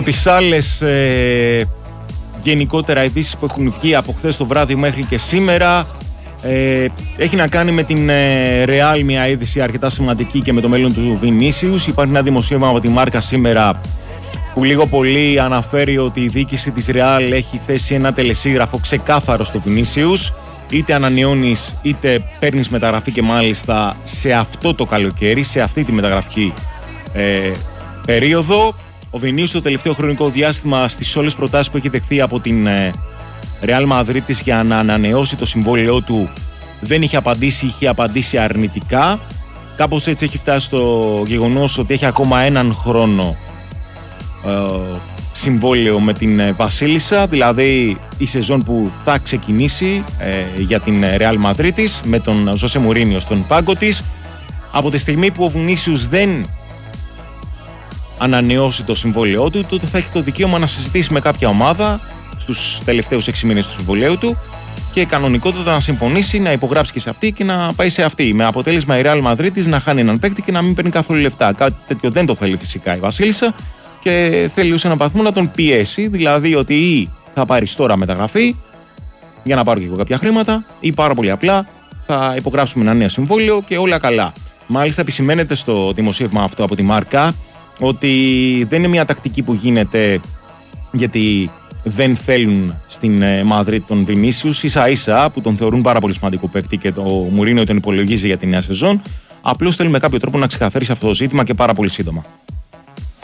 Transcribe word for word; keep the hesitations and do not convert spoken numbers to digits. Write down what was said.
Τις άλλες ε, γενικότερα ειδήσεις που έχουν βγει από χθες το βράδυ μέχρι και σήμερα, ε, έχει να κάνει με την ε, Real, μια είδηση αρκετά σημαντική και με το μέλλον του Vinicius. Υπάρχει ένα δημοσίευμα από τη Μάρκα σήμερα που λίγο πολύ αναφέρει ότι η διοίκηση της Real έχει θέσει ένα τελεσίγραφο ξεκάθαρο στο Vinicius. Είτε ανανεώνεις είτε παίρνεις μεταγραφή, και μάλιστα σε αυτό το καλοκαίρι, σε αυτή τη μεταγραφική ε, περίοδο. Ο Vinicius το τελευταίο χρονικό διάστημα στις όλες προτάσεις που έχει δεχθεί από την ε, Real Madrid για να ανανεώσει το συμβόλαιό του δεν είχε απαντήσει, είχε απαντήσει αρνητικά. Κάπως έτσι έχει φτάσει στο γεγονός ότι έχει ακόμα έναν χρόνο ε, συμβόλαιο με την ε, Βασίλισσα, δηλαδή η σεζόν που θα ξεκινήσει ε, για την Real Madrid με τον Ζωσέ Μουρίνιο στον πάγκο της. Από τη στιγμή που ο Vinicius δεν ανανεώσει το συμβόλαιό του, τότε θα έχει το δικαίωμα να συζητήσει με κάποια ομάδα στους τελευταίους έξι μήνες του συμβολέου του και κανονικότατα να συμφωνήσει, να υπογράψει και σε αυτή και να πάει σε αυτή. Με αποτέλεσμα η Real Madrid να χάνει έναν παίκτη και να μην παίρνει καθόλου λεφτά. Κάτι τέτοιο δεν το θέλει φυσικά η Βασίλισσα και θέλει ως έναν βαθμό να τον πιέσει, δηλαδή ότι ή θα πάρει τώρα μεταγραφή για να πάρω και εγώ κάποια χρήματα, ή πάρα πολύ απλά θα υπογράψουμε ένα νέο συμβόλαιο και όλα καλά. Μάλιστα, επισημαίνεται στο δημοσίευμα αυτό από τη Μάρκα ότι δεν είναι μια τακτική που γίνεται γιατί δεν θέλουν στην Μαδρίτη τον Vinicius, ίσα ίσα που τον θεωρούν πάρα πολύ σημαντικό παίκτη και το Μουρίνιο τον υπολογίζει για τη νέα σεζόν. Απλώς θέλουν με κάποιο τρόπο να ξεκαθαρίσει αυτό το ζήτημα και πάρα πολύ σύντομα.